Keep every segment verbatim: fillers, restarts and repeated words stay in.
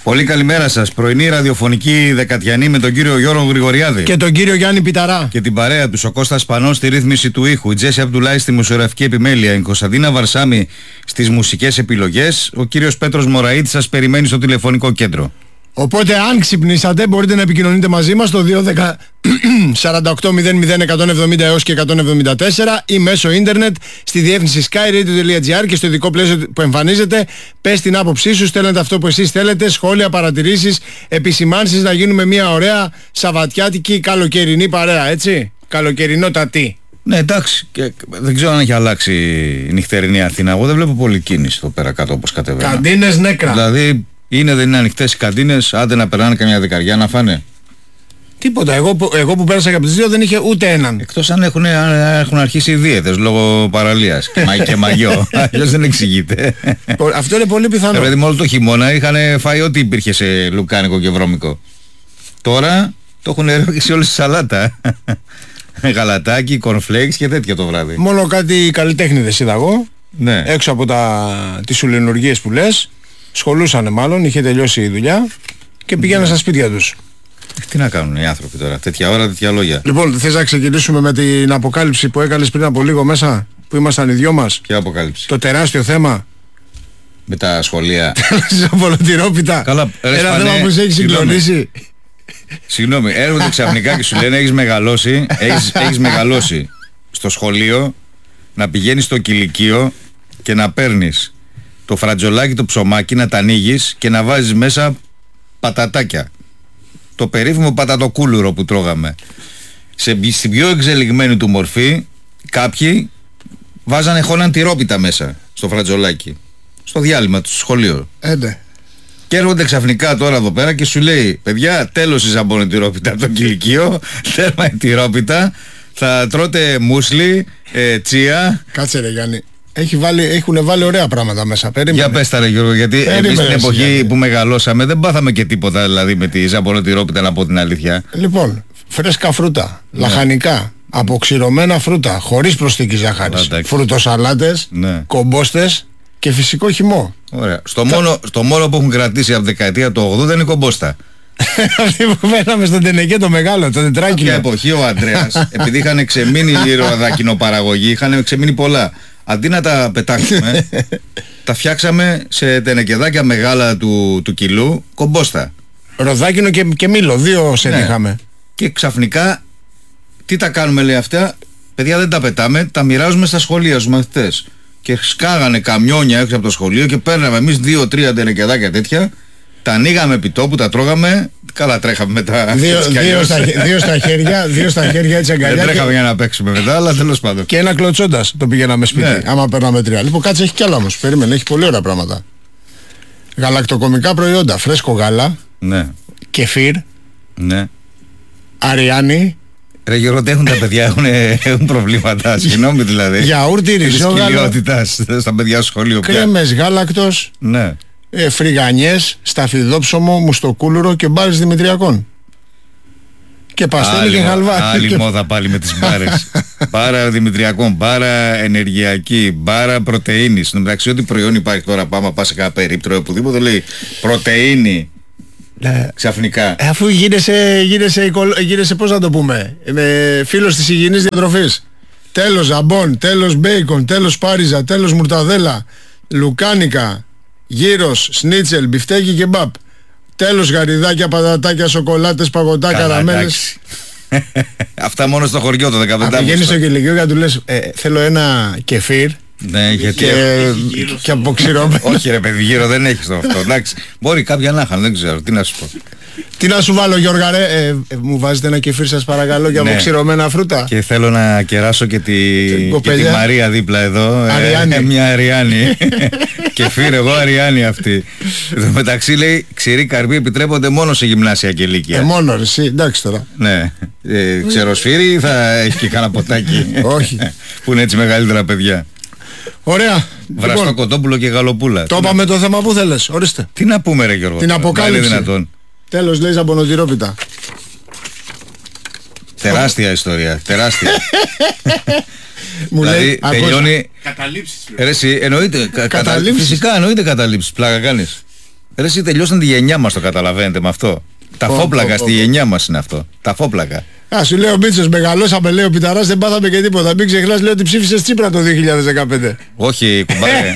Πολύ καλημέρα σας. Πρωινή ραδιοφωνική δεκατιανή με τον κύριο Γιώργο Γρηγοριάδη. Και τον κύριο Γιάννη Πιταρά. Και την παρέα τους, ο Κώστας Πανός στη ρύθμιση του ήχου, η Τζέσι Αμπτουλάη στη μουσιογραφική επιμέλεια, η Κωνσταντίνα Βαρσάμι στις μουσικές επιλογές, ο κύριος Πέτρος Μωραΐτης σας περιμένει στο τηλεφωνικό κέντρο. Οπότε αν ξυπνήσατε μπορείτε να επικοινωνείτε μαζί μας στο δύο ένα μηδέν σαράντα οκτώ μηδέν μηδέν εκατόν εβδομήντα έως και εκατόν εβδομήντα τέσσερα ή μέσω ίντερνετ στη διεύθυνση skyradio τελεία gr και στο ειδικό πλαίσιο που εμφανίζεται. Πες την άποψή σου, στέλνετε αυτό που εσείς θέλετε, σχόλια, παρατηρήσεις, επισημάνσεις, να γίνουμε μια ωραία σαββατιάτικη καλοκαιρινή παρέα, έτσι. Καλοκαιρινότατη. Ναι, εντάξει, και δεν ξέρω αν έχει αλλάξει η νυχτερινή Αθήνα. Εγώ δεν βλέπω πολύ κίνηση εδώ πέρα κάτω όπως κατεβαίνω. Καντίνες νέκρα. Δηλαδή είναι, δεν είναι ανοιχτές οι καντίνες, άντε να περνάνε καμιά δεκαριά να φάνε. Τίποτα. Εγώ, εγώ που πέρασα και από τις δύο δεν είχε ούτε έναν. Εκτός αν έχουν, αν έχουν αρχίσει οι δίαιτες λόγω παραλίας και, μα, και μαγιό. Αλλιώς δεν εξηγείται. Αυτό είναι πολύ πιθανό. Δηλαδή, όλο το χειμώνα είχαν φάει ό,τι υπήρχε σε λουκάνικο και βρώμικο. Τώρα το έχουν ρίξει όλη στη σαλάτα. Γαλατάκι, κορνφλέξ και τέτοια το βράδυ. Μόνο κάτι καλλιτέχνηδες είδα εγώ. Ναι. Έξω από τα, τις σουλενουργίες που λες. Σχολούσανε μάλλον, είχε τελειώσει η δουλειά και πήγαιναν, ναι, στα σπίτια τους. Τι να κάνουν οι άνθρωποι τώρα, τέτοια ώρα, τέτοια λόγια. Λοιπόν, θες να ξεκινήσουμε με την αποκάλυψη που έκανες πριν από λίγο μέσα, που ήμασταν οι δυο μας? Ποια αποκάλυψη? Το τεράστιο θέμα με τα σχολεία. Απολωτηρόπιτα. Καλά, ρε, ένα σπάνε, θέμα που σε έχει συγκλονίσει. Συγγνώμη, έρχονται ξαφνικά και σου λένε έχεις μεγαλώσει, έχεις, έχεις μεγαλώσει στο σχολείο, να πηγαίνεις στο κηλικείο και να παίρνεις το φρατζολάκι, το ψωμάκι, να τα ανοίγεις και να βάζεις μέσα πατατάκια. Το περίφημο πατατοκούλουρο που τρώγαμε. Σε, στην πιο εξελιγμένη του μορφή, κάποιοι βάζανε χώναν τυρόπιτα μέσα στο φρατζολάκι. Στο διάλειμμα του σχολείου. Έντε. Και έρχονται ξαφνικά τώρα εδώ πέρα και σου λέει: παιδιά, τέλος η ζαμπονοτυρόπιτα από το κηλικείο, τέρμα η τυρόπιτα, θα τρώτε μουσλι, ε, τσία. Κάτσε ρε Γιάννη. Έχει βάλει, έχουν βάλει ωραία πράγματα μέσα. Περίμενε. Για πες τα ρε Γιώργο, γιατί εμείς στην εποχή Γιάννη. που μεγαλώσαμε δεν πάθαμε και τίποτα δηλαδή με τη ζαμπονοτυρόπιτα, να πω την αλήθεια. Λοιπόν, φρέσκα φρούτα, ναι, λαχανικά, αποξηρωμένα φρούτα, χωρίς προσθήκη ζάχαρης, φρουτοσαλάτες, ναι, κομπόστες και φυσικό χυμό. Ωραία. Στο, Τα... μόνο, στο μόνο που έχουν κρατήσει από δεκαετία του ογδόντα είναι η κομπόστα. Αυτή που μέναμε στον Τενεκέ το μεγάλο, το τετράκινο. Κάποια εποχή ο Αντρέας, επειδή είχαν ξεμείνει η ροδακινοπαραγωγή, είχαν ξεμείνει πολλά. Αντί να τα πετάξουμε, τα φτιάξαμε σε τενεκεδάκια μεγάλα του, του κιλού, κομπόστα. Ροδάκινο και, και μήλο, δύο σετ, ναι, είχαμε. Και ξαφνικά, τι τα κάνουμε λέει αυτά, παιδιά δεν τα πετάμε, τα μοιράζουμε στα σχολεία στους μαθητές. Και σκάγανε καμιόνια έξω από το σχολείο και παίρναμε εμείς δύο-τρία τενεκεδάκια τέτοια, τα ανοίγαμε επί τόπου, τα τρώγαμε. Καλά, τρέχαμε μετά. Δύο, δύο, στα, δύο στα χέρια, δύο στα χέρια έτσι αγκαλιά. Δεν τρέχαμε και... για να παίξουμε μετά, αλλά τέλος πάντων. Και ένα κλωτσόντας το πηγαίναμε σπίτι. Ναι. Άμα παίρναμε τρία. Λοιπόν, κάτσε, έχει κι άλλα όμως. Περίμενε, έχει πολύ ωραία πράγματα. Γαλακτοκομικά προϊόντα. Φρέσκο γάλα. Ναι. Κεφίρ. Ναι. Αριάνι. Ρε Γιώργο, έχουν τα παιδιά, έχουν, έχουν προβλήματα. Συγγνώμη δηλαδή. Γιαούρτι, ριζόγαλο. Στα παιδιά στο σχολείο πια. Κρέμες γάλακτος. Ναι. Ε, φρυγανιές, σταφυδόψωμο, μουστοκούλουρο και μπάρες δημητριακών. Και παστέλι και χαλβά. Άλλη και... μόδα πάλι με τις μπάρες. Μπάρα δημητριακών, μπάρα ενεργειακή, μπάρα πρωτεΐνης. Στην μεταξύ, ό,τι προϊόν υπάρχει τώρα, πάμε πας σε κάποια περίπτωρο οπουδήποτε λέει πρωτεΐνη. Ε, ξαφνικά. Ε, αφού γίνεσαι, γίνεσαι, γίνεσαι, πώς να το πούμε, με φίλος της υγιεινής διατροφής. Τέλος ζαμπόν, τέλος μπέικον, τέλος πάριζα, τέλος μουρταδέλα, λουκάνικα, γύρος, σνίτσελ, μπιφτέκι και μπαπ. Τέλος γαριδάκια, πατατάκια, σοκολάτες, παγωτά, καραμέλες. Αυτά μόνο στο χωριό το δεκαπέντε. Αν πηγαίνεις στο κηλικείο και να του λες ε, θέλω ένα κεφίρ. Ναι, γιατί και, και, και αποξηρωμένο. Όχι ρε παιδί, γύρω δεν έχεις το αυτό. Εντάξει, μπορεί κάποια να είχαν, δεν ξέρω, τι να σου πω. Τι να σου βάλω Γιώργα ρε, ε, ε, μου βάζετε ένα κεφίρ σας παρακαλώ για αποξηρωμένα φρούτα. Και θέλω να κεράσω και τη, και τη Μαρία δίπλα εδώ. Αριάννη. Ε, μια Αριάννη. Κεφίρ εγώ Αριάννη αυτή. Εδώ μεταξύ λέει ξηροί καρποί επιτρέπονται μόνο σε γυμνάσια και ηλικία. Ε, μόνο ρε, εσύ, εντάξει τώρα. Ναι. Ε, ξεροσφύρι θα έχει και κανένα ποτάκι. Όχι. Που είναι έτσι μεγαλύτερα παιδιά. Ωραία. Βραστό λοιπόν, κοτόπουλο και γαλοπούλα. Το είπαμε το θέμα που θέλεις, ορίστε. Τι να πούμε ρε Γιώργο. Την αποκάλυψη. Τέλος λέει ζαμπονοτυρόπιτα. Τεράστια ιστορία, τεράστια. Μου δηλαδή λέει, τελειώνει. Καταλήψεις. Ρε εσύ, εννοείται. Καταλήψεις. Φυσικά εννοείται καταλήψεις. Πλάκα κάνεις. Ρε εσύ τελειώσαν τη γενιά μας, το καταλαβαίνετε με αυτό. Τα oh, φόπλακα oh, oh, στη oh. γενιά μας είναι αυτό. Τα φόπλακα. Α, σου λέει ο Μίτσος, μεγαλώσαμε, λέει ο Πιταράς, δεν πάθαμε και τίποτα. Μην ξεχνάς, λέει ότι ψήφισες Τσίπρα το δύο χιλιάδες δεκαπέντε. Όχι, κουμπάρε.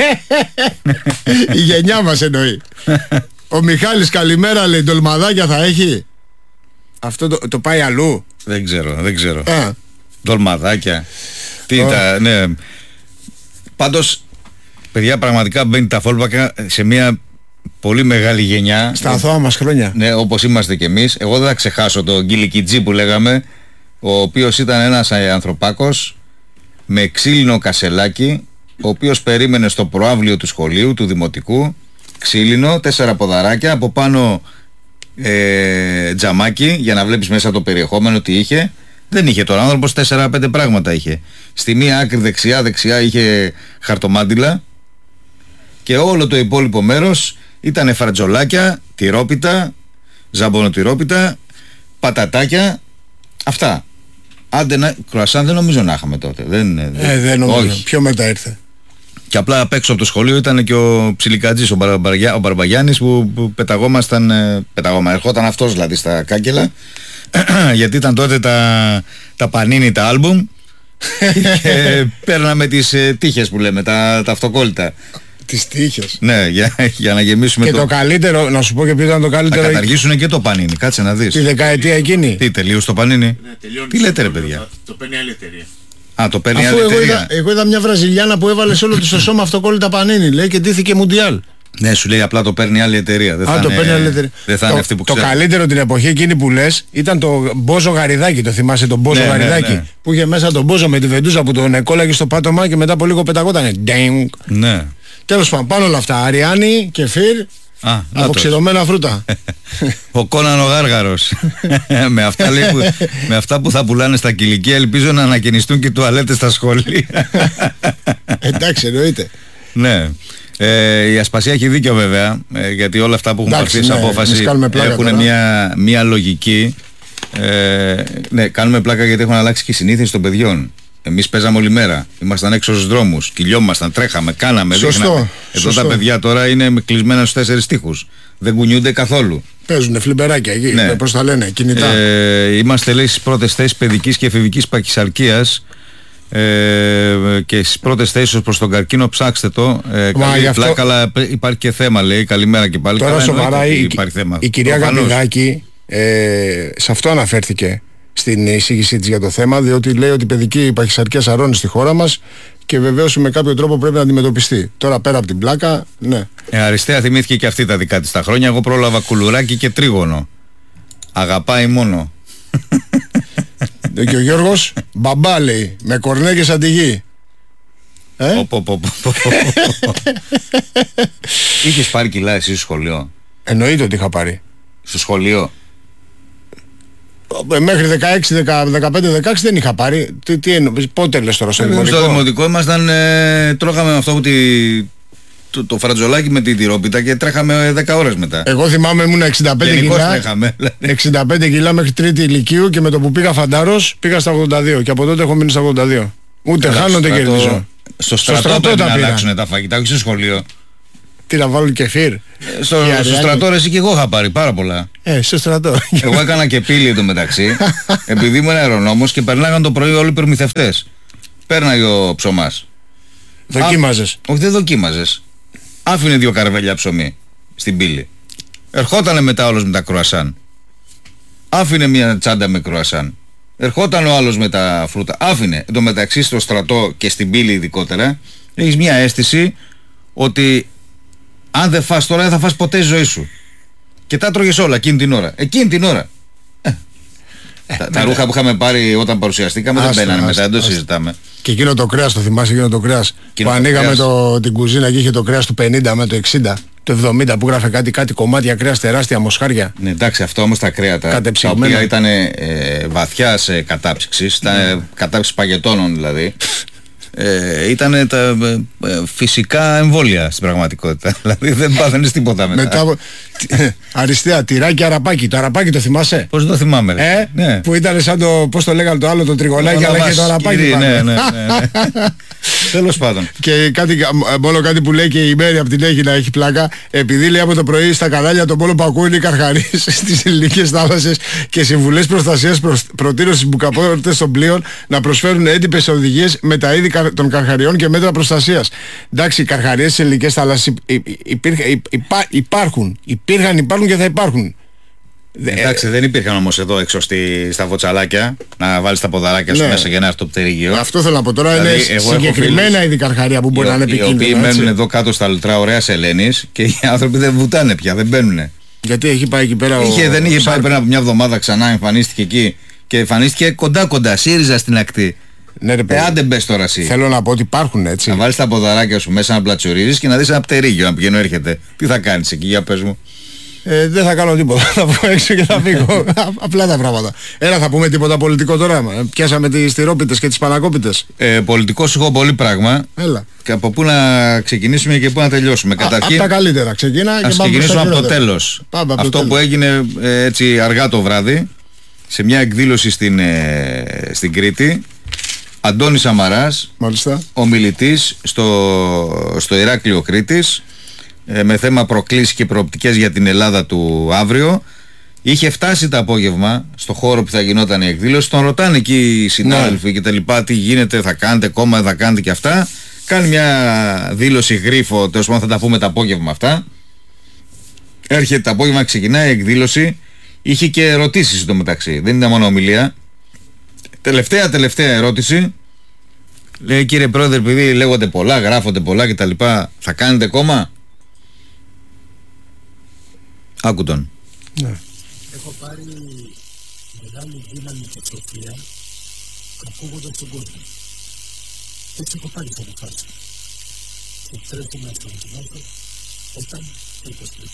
Η γενιά μας εννοεί. Ο Μιχάλης, καλημέρα, λέει, ντολμαδάκια θα έχει. Αυτό το, το πάει αλλού. Δεν ξέρω, δεν ξέρω. Α. Ντολμαδάκια. Τι oh. τα, ναι. Πάντως, παιδιά, πραγματικά μπαίνει τα φόλπακα σε μια πολύ μεγάλη γενιά. Στα αθώα μας χρόνια. Ναι, όπως είμαστε κι εμείς. Εγώ δεν θα ξεχάσω τον Γκυλικιτζή που λέγαμε, ο οποίος ήταν ένας ανθρωπάκος με ξύλινο κασελάκι, ο οποίος περίμενε στο προαύλιο του σχολείου, του δημοτικού, ξύλινο, τέσσερα ποδαράκια, από πάνω ε, τζαμάκι, για να βλέπεις μέσα το περιεχόμενο τι είχε. Δεν είχε τώρα άνθρωπος, τέσσερα πέντε πράγματα είχε. Στη μία άκρη δεξιά, δεξιά είχε χαρτομάντιλα και όλο το υπόλοιπο μέρος ήταν φρατζολάκια, τυρόπιτα, ζαμπονοτυρόπιτα, πατατάκια, αυτά. Άντε να, κρουασάν δεν νομίζω να είχαμε τότε. Δεν, ε, δεν, δεν νομίζω, όχι. Πιο μετά ήρθε. Και απλά απ' έξω από το σχολείο ήταν και ο Ψιλικατζής, ο, Μπαρμπαγιά, ο Μπαρμπαγιάννης που, που πεταγόμασταν, ε, πεταγόμα, ερχόταν αυτός δηλαδή στα κάγκελα, γιατί ήταν τότε τα, τα πανίνι, τα άλμπουμ και παίρναμε τις ε, τύχες που λέμε, τα, τα αυτοκόλλητα. Τις τύχες. Ναι, για, για να γεμίσουμε. Και το... το καλύτερο, να σου πω και ποιο ήταν το καλύτερο. Να καταργήσουν και το πανίνι, κάτσε να δεις. Τη δεκαετία εκείνη. Τι, τελείωσε το πανίνι. Ναι, τι λέτε ρε παιδιά. Το παίρνει άλλη εταιρεία. Α, το παίρνει Αφού άλλη εγώ εταιρεία. Είδα, εγώ είδα μια Βραζιλιάνα που έβαλε σε όλο το σώμα αυτοκόλλητα πανίνι, λέει, και ντύθηκε μουντιάλ. Ναι, σου λέει απλά το παίρνει άλλη εταιρεία. Δεν Α, θα το είναι, παίρνει άλλη εταιρεία. Δεν θα το, είναι αυτή που το ξέρει. καλύτερο την εποχή εκείνη που λες ήταν το Μπόζο Γαριδάκι. Το θυμάσαι τον Μπόζο Ναι, Γαριδάκι. ναι, ναι. Που είχε μέσα τον Μπόζο με τη βεντούζα που τον εκόλαγε στο πάτωμα και μετά από λίγο πεταγότανε. Ντέινγκ. Ναι. Τέλος πάντων, πάνω όλα αυτά. Αριάννη, κεφίρ, αποξηρωμένα φρούτα. Ο Κόναν ο Γάργαρος. με, αυτά, λέει, που, με αυτά που θα πουλάνε στα κηλικία, ελπίζω να ανακαινιστούν και οι τουαλέτες στα σχολεία. Εντάξει, εννοείται. Ναι. Ε, η Ασπασία έχει δίκιο βέβαια, ε, γιατί όλα αυτά που έχουν πάρθει σε ναι, απόφαση έχουν μια, μια λογική. Ε, ναι, κάνουμε πλάκα γιατί έχουν αλλάξει και οι συνήθειες των παιδιών. Εμείς παίζαμε όλη μέρα. Ήμασταν έξω στους δρόμους, κυλιόμασταν, τρέχαμε, κάναμε, σωστό, δείχναμε. Εδώ σωστό. τα παιδιά τώρα είναι κλεισμένα στους τέσσερις τοίχους. Δεν κουνιούνται καθόλου. Παίζουνε φλιμπεράκια εκεί, ναι. πώς τα λένε, κινητά. Ε, είμαστε λέει στις πρώτες θέσεις παιδικής και εφηβικής παχυσαρκίας. Ε, και στις πρώτες θέσεις προς τον καρκίνο, ψάξτε το. Ε, καλή αυτό... πλάκα, αλλά υπάρχει και θέμα, λέει. Καλημέρα και πάλι. Τώρα σοβαρά η, θέμα. η κυρία Γαπηδάκη ε, σε αυτό αναφέρθηκε στην εισήγησή της για το θέμα, διότι λέει ότι η παιδική παχυσαρκία σαρώνει στη χώρα μας και βεβαίως με κάποιο τρόπο πρέπει να αντιμετωπιστεί. Τώρα πέρα από την πλάκα, ναι. Ε, Αριστεία θυμήθηκε και αυτή τα δικά της τα χρόνια. Εγώ πρόλαβα κουλουράκι και τρίγωνο. Αγαπάει μόνο. Και ο Γιώργος, μπαμπά λέει, με κορνέκες σαν τη γη. Ε? Οπ, οπ, οπ, οπ. Είχες πάρει κιλά εσύ στο σχολείο? Εννοείται ότι είχα πάρει. Στο σχολείο? Μέχρι δεκαέξι, δεκαπέντε, δεκαέξι δεν είχα πάρει. Τι, τι εννο... Πότε λες τώρα στο δημοτικό? Στο δημοτικό ήμασταν, ε, τρώγαμε με αυτό που τη... το, το φρατζολάκι με την τυρόπιτα και τρέχαμε δέκα ώρες μετά. Εγώ θυμάμαι ήμουν εξήντα πέντε κιλά. εξήντα πέντε κιλά μέχρι τρίτη ηλικίου και με το που πήγα φαντάρος πήγα στα ογδόντα δύο και από τότε έχω μείνει στα ογδόντα δύο. Ούτε Έλα, χάνω ούτε κερδίζω. Στο στρατό, στο στρατό πρέπει να αλλάξουν τα φαγητά, όχι στο σχολείο. Τι να βάλουν κεφίρ? Στο, στο στρατό εσύ και εγώ είχα πάρει πάρα πολλά. Ε, στο στρατό. Εγώ έκανα και πύλη εντωμεταξύ, επειδή ήμουν αερονόμος και περνάγαν το πρωί όλοι οι προμηθευτές. Πέρναγε ο ψωμάς. Δοκίμαζες? Όχι, δεν δοκίμαζες. Άφηνε δύο καρβέλια ψωμί στην πύλη. Ερχότανε μετά όλος με τα κρουασάν. Άφηνε μια τσάντα με κρουασάν. Ερχόταν ο άλλος με τα φρούτα. Άφηνε. Εν τω μεταξύ στο στρατό και στην πύλη ειδικότερα έχεις μια αίσθηση ότι αν δεν φας τώρα δεν θα φας ποτέ η ζωή σου. Και τα τρώγες όλα εκείνη την ώρα. Εκείνη την ώρα. Ε, ε, τα, τα ρούχα που είχαμε πάρει όταν παρουσιαστήκαμε άστα, δεν μπαίνανε μετά, δεν το συζητάμε. Και εκείνο το κρέας, το θυμάσαι εκείνο το κρέας? Εκείνο που το ανοίγαμε κρέας. Το, την κουζίνα και είχε το κρέας του πενήντα με το εξήντα, το εβδομήντα που γράφε κάτι, κάτι κομμάτια κρέας τεράστια μοσχάρια. Ναι, εντάξει, αυτό όμως τα κρέατα τα οποία ήταν ε, βαθιά σε κατάψυξη, ήταν κατάψυξη παγετώνων δηλαδή. Ε, ήταν τα ε, φυσικά εμβόλια στην πραγματικότητα. Δηλαδή δεν πάθαινε τίποτα μετά. μετά αριστεία, τυράκι, αραπάκι. Το αραπάκι το θυμάσαι? Πώς το θυμάμαι? Ε, ναι. Που ήταν σαν το, πώς το λέγανε το άλλο, το τριγωνάκι, αλλά και το αραπάκι. Ναι, ναι, ναι, ναι. Τέλος πάντων. Και κάτι, μόνο κάτι που λέει και η Μέρη από την Αίγυπτο έχει πλάκα. Επειδή λέει από το πρωί στα κανάλια το μόνο που ακούει είναι οι καρχαρίες στις ελληνικές θάλασσες και συμβουλές προστασίας προτείνω στις μπουκαπόρτες των πλοίων να προσφέρουν έντυπες οδηγίες με τα είδη των καρχαριών και μέτρα προστασίας. Εντάξει, οι καρχαρίες στις ελληνικές θάλασσες υπάρχουν. Υπήρχαν, υπάρχουν και θα υπάρχουν. Εντάξει, δεν υπήρχαν όμως εδώ έξω στη, στα βοτσαλάκια να βάλεις τα ποδαράκια σου ναι. μέσα για να έρθει το πτερίγιο. Αυτό θέλω να πω τώρα. Δηλαδή, είναι συγκεκριμένα είδη καρχαρία που μπορεί οι, να είναι επικίνδυνα. Οι οποίοι μένουν εδώ κάτω στα λουτρά ωραίας Ελένης και οι άνθρωποι δεν βουτάνε πια, δεν μπαίνουν. Γιατί έχει πάει εκεί πέρα είχε, ο... Δεν είχε πάει πριν από μια εβδομάδα ξανά, εμφανίστηκε εκεί και εμφανίστηκε κοντά κοντά, ΣΥΡΙΖΑ στην ακτή. Ναι, ρε, ε, άντε μπες τώρα εσύ. Θέλω να πω ότι υπάρχουν έτσι. Να βάλεις τα ποδαράκια σου μέσα να πλατσουρίζεις και να δεις ένα πτερίγιο να πηγαίνω έρχεται. Τι θα κάνεις εκεί, για πες μου. Ε, δεν θα κάνω τίποτα. Θα βγω έξω και θα φύγω. Απλά τα πράγματα. Έλα, θα πούμε τίποτα πολιτικό τώρα. Πιάσαμε τις τυρόπιτες και τις πανακόπιτες. Ε, πολιτικό έχω πολύ πράγμα. Έλα. Και από πού να ξεκινήσουμε και πού να τελειώσουμε. Καταρχήν, από τα καλύτερα. Ξεκίνα και ας πάμε ξεκινήσουμε από το τέλος. Πάμε, Αυτό το που έγινε ε, έτσι αργά το βράδυ σε μια εκδήλωση στην, ε, στην Κρήτη. Αντώνης Σαμαράς, ομιλητής στο, στο Ηράκλειο Κρήτης, ε, με θέμα προκλήσεις και προοπτικές για την Ελλάδα του αύριο. Είχε φτάσει το απόγευμα στο χώρο που θα γινόταν η εκδήλωση. Τον ρωτάνε εκεί οι συνάδελφοι ναι. και τα λοιπά, τι γίνεται, θα κάνετε κόμμα, θα κάνετε και αυτά. Κάνει μια δήλωση γρίφο, τέλος πάντων θα τα πούμε το απόγευμα αυτά. Έρχεται το απόγευμα, ξεκινάει η εκδήλωση. Είχε και ερωτήσεις στο μεταξύ, δεν ήταν μόνο ομιλία. Τελευταία τελευταία ερώτηση. Λέει, κύριε Πρόεδρε, επειδή λέγονται πολλά, γράφονται πολλά κτλ, θα κάνετε κόμμα? Άκου τον. Ναι. Έχω πάρει μεγάλη δύναμη και σοφία ακούγοντας τον κόσμο. Έτσι έχω πάρει το αποφάση. Και τρέχουμε στον κοινό όταν το υποστηρίζει.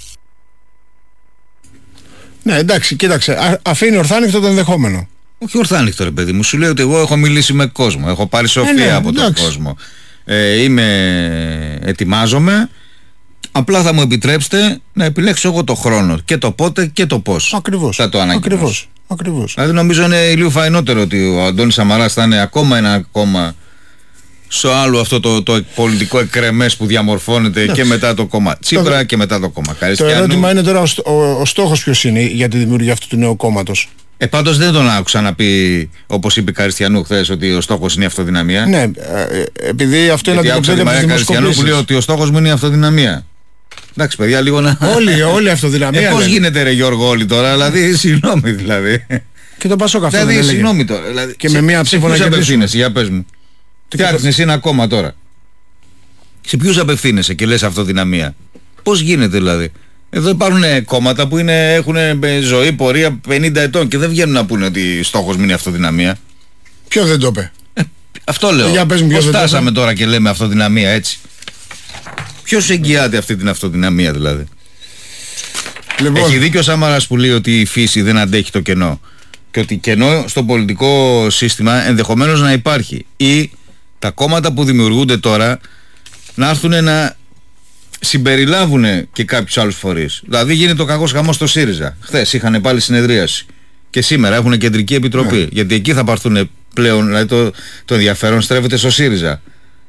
Ναι, εντάξει, κοίταξε. Α, αφήνει ορθάνυχτο το ενδεχόμενο. Όχι ορθάνυχτο, ρε παιδί μου. Σου λέει ότι εγώ έχω μιλήσει με κόσμο. Έχω πάρει σοφία ε, ναι, από εντάξει. τον κόσμο. Ε, είμαι... Ετοιμάζομαι. Απλά θα μου επιτρέψετε να επιλέξω εγώ το χρόνο. Και το πότε και το πώς. Ακριβώς. Θα το ανακοινώσω. Ακριβώς. Ακριβώς. Δηλαδή νομίζω είναι λίγο φαϊνότερο ότι ο Αντώνης Σαμαράς θα είναι ακόμα ένα κόμμα στο άλλο αυτό το, το πολιτικό εκρεμές που διαμορφώνεται εντάξει. και μετά το κόμμα Τσίπρα το... και μετά το κόμμα Καριστιανού. Το ερώτημα είναι τώρα ο, ο, ο στόχος ποιος είναι για τη δημιουργία αυτού του νέου κόμματος. Ε, πάντως δεν τον άκουσα να πει, όπως είπε Καριστιανού χθες, ότι ο στόχος είναι η αυτοδυναμία. Ναι, ε, επειδή αυτό είναι αντιπροσωπεύει από τις Καριστιανού που λέει ότι ο στόχος μου είναι η αυτοδυναμία. Εντάξει, παιδιά, λίγο να. Όλοι, όλοι αυτοδυναμία. Ε, πώς γίνεται, ρε Γιώργο, όλοι τώρα, δηλαδή, συγγνώμη δηλαδή. Και το Πασόκ αυτό. Δηλαδή, συγγνώμη τώρα. Δηλαδή, και σε, με μία ψήφο να απευθύνεσαι, για πες μου. Φτιάχνεις εσύ ένα κόμμα τώρα. Σε ποιους απευθύνεσαι και λες αυτοδυναμία? Πώς γίνεται δηλαδή? Εδώ υπάρχουν κόμματα που είναι, έχουν ζωή, πορεία πενήντα ετών και δεν βγαίνουν να πούνε ότι στόχος μου είναι η αυτοδυναμία. Ποιο δεν το είπε? Ε, αυτό λέω. Για πες μου, πώς φτάσαμε τώρα και λέμε αυτοδυναμία έτσι? Ποιος εγγυάται αυτή την αυτοδυναμία δηλαδή? Λοιπόν. Έχει δίκιο ο Σάμαρας που λέει ότι η φύση δεν αντέχει το κενό και ότι κενό στο πολιτικό σύστημα ενδεχομένως να υπάρχει, ή τα κόμματα που δημιουργούνται τώρα να έρθουν να συμπεριλάβουν και κάποιους άλλους φορείς. Δηλαδή γίνεται ο κακός χαμός στο ΣΥΡΙΖΑ. Χθες είχαν πάλι συνεδρίαση και σήμερα έχουν κεντρική επιτροπή ναι. γιατί εκεί θα πάρθουν πλέον, δηλαδή το, το ενδιαφέρον στρέφεται στο ΣΥΡΙΖΑ.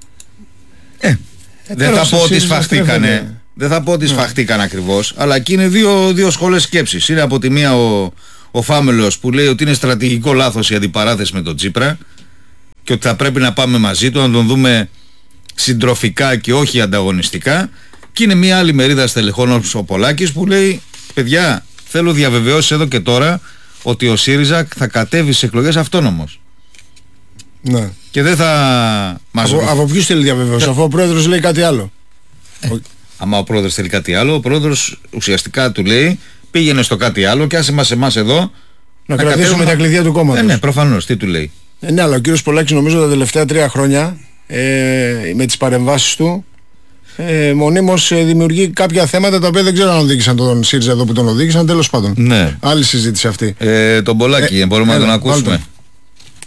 Ε, Ε, δεν θα πω ότι σφαχτήκανε, δεν θα πω ότι σφαχτήκαν ακριβώς, αλλά εκεί είναι δύο, δύο σχολές σκέψης. Είναι από τη μία ο, ο Φάμελος που λέει ότι είναι στρατηγικό λάθος η αντιπαράθεση με τον Τσίπρα και ότι θα πρέπει να πάμε μαζί του, να τον δούμε συντροφικά και όχι ανταγωνιστικά. Και είναι μια άλλη μερίδα στελεχών ο Πολάκης που λέει, παιδιά, θέλω διαβεβαιώσεις εδώ και τώρα ότι ο ΣΥΡΙΖΑ θα κατέβει στις εκλογές αυτόνομος. Ναι. Και δεν θα μας... Από, από ποιους θέλει διαβεβαίωση, αφού ο πρόεδρος λέει κάτι άλλο? Ε, ο... Άμα ο πρόεδρος θέλει κάτι άλλο, ο πρόεδρος ουσιαστικά του λέει πήγαινε στο κάτι άλλο και άσε μας εμάς εδώ να, να κρατήσουμε κατέβουμε... τα κλειδιά του κόμματος. Ε, ναι, προφανώς, τι του λέει. Ε, ναι, αλλά ο κύριος Πολάκης νομίζω τα τελευταία τρία χρόνια ε, με τις παρεμβάσεις του ε, μονίμως ε, δημιουργεί κάποια θέματα τα οποία δεν ξέρω αν οδήγησαν τον ΣΥΡΙΖΑ εδώ που τον οδήγησαν, τέλος πάντων. Ναι. Άλλη συζήτηση αυτή. Ε, τον Πολάκη, ε, μπορούμε ε, να τον ακούσουμε?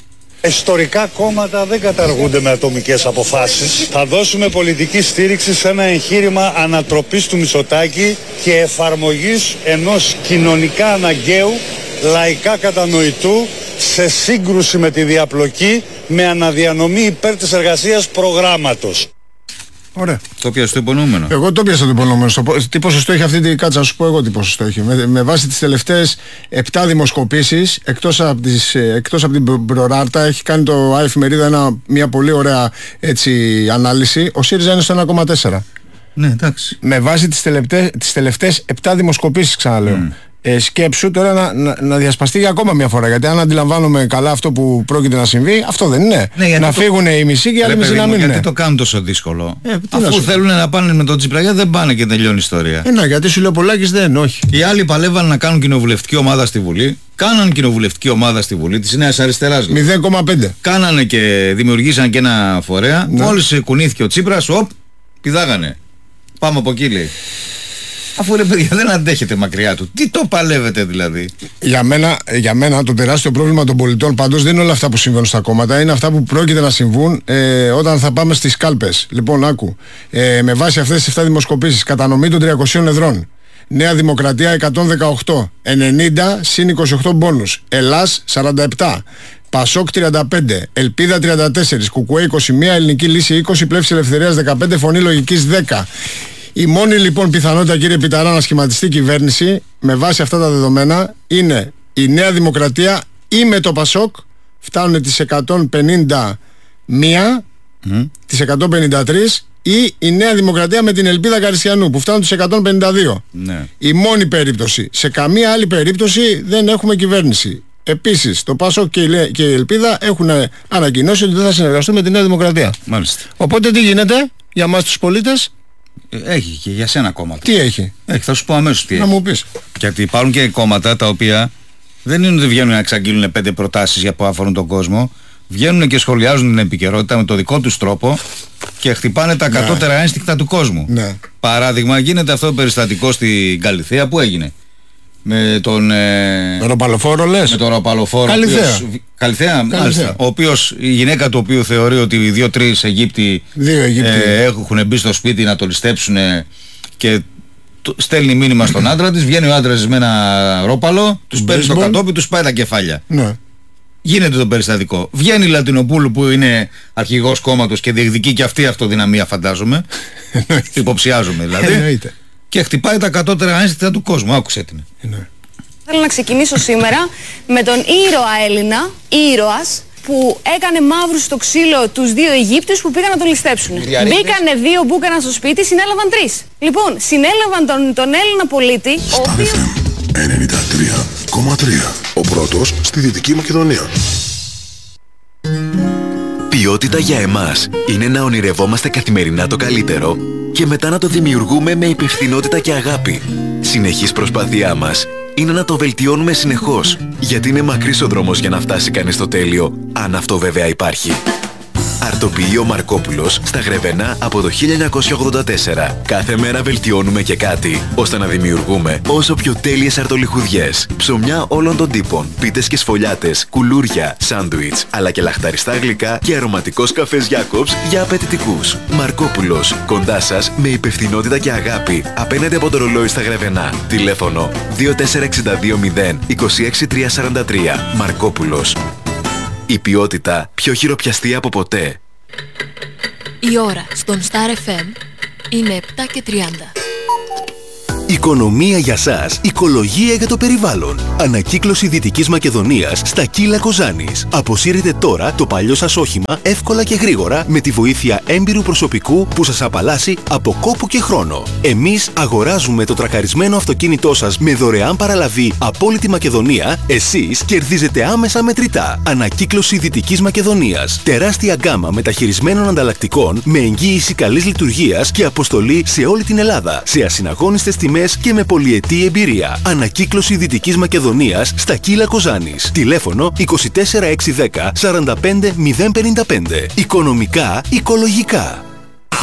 Ιστορικά κόμματα δεν καταργούνται με ατομικές αποφάσεις. Θα δώσουμε πολιτική στήριξη σε ένα εγχείρημα ανατροπής του Μητσοτάκη και εφαρμογής ενός κοινωνικά αναγκαίου, λαϊκά κατανοητού, σε σύγκρουση με τη διαπλοκή, με αναδιανομή υπέρ της εργασίας προγράμματος. Ωραία. Το πιάσε το υπονοούμενο. Εγώ το πιάσα το υπονοούμενο. Τι ποσοστό έχει αυτή την κάτσα, να σου πω εγώ τι ποσοστό έχει. Με, με βάση τις τελευταίες επτά δημοσκοπήσεις, εκτός από, τις, εκτός από την Προράρτα, έχει κάνει το Εφημερίδα ένα, μια πολύ ωραία έτσι, ανάλυση. Ο ΣΥΡΙΖΑ είναι στο ένα κόμμα τέσσερα. Ναι, εντάξει. Με βάση τις τελευταίες, τις τελευταίες επτά δημοσκοπήσεις, ξαναλέω. Mm. Ε, σκέψου τώρα να, να, να διασπαστεί για ακόμα μια φορά. Γιατί αν αντιλαμβάνομαι καλά αυτό που πρόκειται να συμβεί, αυτό δεν είναι. Ναι, να το... φύγουν οι μισοί και οι άλλοι μισοί να μείνουν. Γιατί το κάνουν τόσο δύσκολο. Ε, Αφού θέλουν να πάνε με τον Τσίπρα, δεν πάνε και τελειώνει η ιστορία. Ε, ναι, γιατί σου λέει ο Πολάκης δεν, όχι. Οι άλλοι παλεύαν να κάνουν κοινοβουλευτική ομάδα στη Βουλή. Κάναν κοινοβουλευτική ομάδα στη Βουλή τη Νέα Αριστερά. μηδέν κόμμα πέντε. Κάνανε και δημιουργήσαν και ένα φορέα. Ναι. Μόλις κουνήθηκε ο Τσίπρας, οπ, πηδάγανε. Πάμε από εκεί, λέει. Αφού ρε παιδιά δεν αντέχετε μακριά του. Τι το παλεύετε δηλαδή. Για μένα, για μένα το τεράστιο πρόβλημα των πολιτών πάντως δεν είναι όλα αυτά που συμβαίνουν στα κόμματα. Είναι αυτά που πρόκειται να συμβούν ε, όταν θα πάμε στις κάλπες. Λοιπόν, άκου. Ε, με βάση αυτές τις επτά δημοσκοπήσεις, κατανομή των τριακοσίων εδρών. Νέα Δημοκρατία εκατόν δεκαοκτώ. ενενήντα συν είκοσι οκτώ μπόνους. Ελλάς σαράντα επτά. Πασόκ τριάντα πέντε, Ελπίδα τριάντα τέσσερα, Κουκουέ είκοσι ένα, Ελληνική Λύση είκοσι, Πλεύση Ελευθερίας δεκαπέντε, Φωνή Λογικής δέκα. Η μόνη λοιπόν πιθανότητα, κύριε Πιταρά, να σχηματιστεί κυβέρνηση με βάση αυτά τα δεδομένα είναι η Νέα Δημοκρατία ή με το Πασόκ, φτάνουν τις εκατόν πενήντα μία, mm. τις εκατόν πενήντα τρία, ή η Νέα Δημοκρατία με την Ελπίδα Καριστιανού που φτάνουν τις εκατόν πενήντα δύο. Ναι. Η μόνη περίπτωση. Σε καμία άλλη περίπτωση δεν έχουμε κυβέρνηση. Επίσης, το Πασόκ και η, και η Ελπίδα έχουν ανακοινώσει ότι δεν θα συνεργαστούν με τη Νέα Δημοκρατία. Μάλιστα. Οπότε τι γίνεται για εμάς τους πολίτες? Έχει και για σένα κόμματα. Τι έχει? Έχει, θα σου πω αμέσως τι έχει. Να μου πεις. Γιατί υπάρχουν και κόμματα τα οποία δεν είναι ότι βγαίνουν να εξαγγείλουν πέντε προτάσεις για που αφορούν τον κόσμο. Βγαίνουν και σχολιάζουν την επικαιρότητα με το δικό τους τρόπο και χτυπάνε τα ναι. κατώτερα ένστικτα του κόσμου. Ναι. Παράδειγμα, γίνεται αυτό το περιστατικό στην Καλιθέα που έγινε. Με τον. Ε, ροπαλοφόρο λες? Με τον ροπαλοφόρο. Καλιθέα. Καλιθέα, μάλιστα. Ο οποίος, η γυναίκα του οποίου θεωρεί ότι οι δύο-τρεις Αιγύπτιοι, ε, έχουν μπει στο σπίτι να το ληστέψουν και το, στέλνει μήνυμα στον άντρα της. Βγαίνει ο άντρας με ένα ρόπαλο, τους παίρνει στο κατόπι, τους πάει τα κεφάλια. Ναι. Γίνεται το περιστατικό. Βγαίνει η Λατινοπούλου που είναι αρχηγός κόμματος και διεκδικεί και αυτή αυτοδυναμία, φαντάζομαι. Υποψιάζομαι δηλαδή. Εννοείται. Και χτυπάει τα κατώτερα ένστικτα του κόσμου. Άκουσε την. Ναι. Θέλω να ξεκινήσω σήμερα με τον ήρωα Έλληνα, ήρωας, που έκανε μαύρους στο ξύλο τους δύο Αιγύπτιους που πήγαν να τον ληστέψουν. Μπήκανε δύο, μπούκαναν στο σπίτι, συνέλαβαν τρεις. Λοιπόν, συνέλαβαν τον, τον Έλληνα πολίτη, ο οποίος... ενενήντα τρία κόμμα τρία. Ο πρώτος στη Δυτική Μακεδονία. Ποιότητα για εμάς είναι να ονειρευόμαστε καθημερινά το καλύτερο και μετά να το δημιουργούμε με υπευθυνότητα και αγάπη. Συνεχής προσπάθειά μας είναι να το βελτιώνουμε συνεχώς, γιατί είναι μακρύς ο δρόμος για να φτάσει κανείς στο τέλειο, αν αυτό βέβαια υπάρχει. Αρτοποιείο Μαρκόπουλος στα Γρεβενά από το χίλια εννιακόσια ογδόντα τέσσερα. Κάθε μέρα βελτιώνουμε και κάτι, ώστε να δημιουργούμε όσο πιο τέλειες αρτολιχουδιές. Ψωμιά όλων των τύπων, πίτες και σφολιάτες, κουλούρια, σάντουιτς, αλλά και λαχταριστά γλυκά και αρωματικός καφές Γιάκοψ για απαιτητικούς. Μαρκόπουλος, κοντά σας με υπευθυνότητα και αγάπη, απέναντι από το ρολόι στα Γρεβενά. Τηλέφωνο δύο τέσσερα έξι δύο μηδέν είκοσι έξι τριακόσια σαράντα τρία. Μαρκόπουλος. Η ποιότητα πιο χειροπιαστή από ποτέ. Η ώρα στον Star εφ εμ είναι επτά και τριάντα. Οικονομία για σας, οικολογία για το περιβάλλον. Ανακύκλωση Δυτικής Μακεδονίας στα Κύλα Κοζάνης. Αποσύρετε τώρα το παλιό σας όχημα εύκολα και γρήγορα με τη βοήθεια έμπειρου προσωπικού που σας απαλλάσσει από κόπο και χρόνο. Εμείς αγοράζουμε το τρακαρισμένο αυτοκίνητό σας με δωρεάν παραλαβή από όλη τη Μακεδονία. Εσείς κερδίζετε άμεσα μετρητά. Ανακύκλωση Δυτικής Μακεδονίας. Τεράστια γκάμα μεταχειρισμένων ανταλλακτικών με εγγύηση καλής λειτουργίας και αποστολή σε όλη την Ελλάδα. Σε ασυναγώνιστες τιμές και με πολυετή εμπειρία. Ανακύκλωση Δυτικής Μακεδονίας στα Κύλα Κοζάνης. Τηλέφωνο είκοσι τέσσερα έξι δέκα σαράντα πέντε μηδέν πενήντα πέντε. Οικονομικά, οικολογικά.